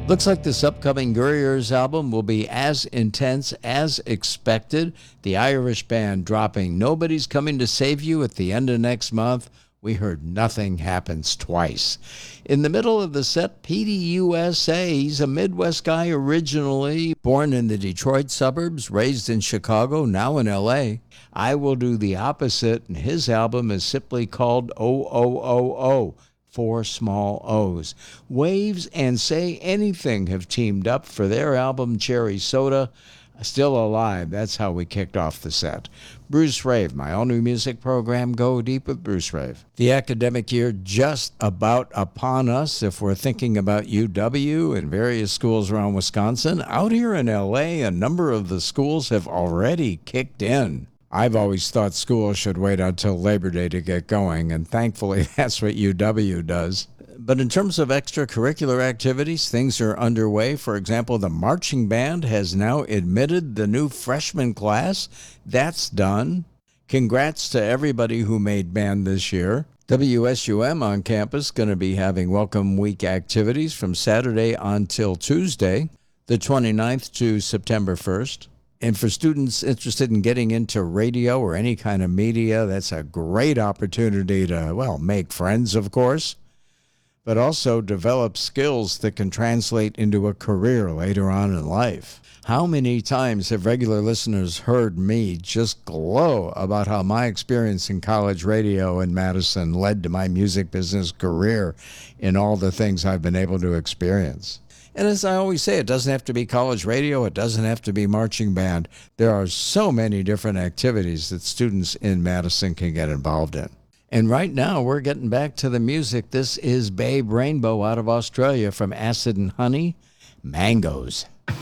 Looks like this upcoming Guerriers album will be as intense as expected. The Irish band dropping Nobody's Coming to Save You at the end of next month. We heard Nothing Happens Twice. In the middle of the set, Petey USA. He's a Midwest guy originally, born in the Detroit suburbs, raised in Chicago, now in L.A. I Will Do the Opposite, and his album is simply called O-O-O-O. 4 small O's. Waves and Say Anything have teamed up for their album Cherry Soda. Still Alive, that's how we kicked off the set. Bruce Rave, my all-new music program, Go Deep with Bruce Rave. The academic year just about upon us if we're thinking about UW and various schools around Wisconsin. Out here in L.A., a number of the schools have already kicked in. I've always thought school should wait until Labor Day to get going, and thankfully that's what UW does. But in terms of extracurricular activities, things are underway. For example, the marching band has now admitted the new freshman class. That's done. Congrats to everybody who made band this year. WSUM on campus going to be having Welcome Week activities from Saturday until Tuesday, the 29th to September 1st. And for students interested in getting into radio or any kind of media, that's a great opportunity to, well, make friends, of course, but also develop skills that can translate into a career later on in life. How many times have regular listeners heard me just glow about how my experience in college radio in Madison led to my music business career in all the things I've been able to experience? And as I always say, it doesn't have to be college radio. It doesn't have to be marching band. There are so many different activities that students in Madison can get involved in. And right now, we're getting back to the music. This is Babe Rainbow out of Australia from Acid and Honey, Mangoes.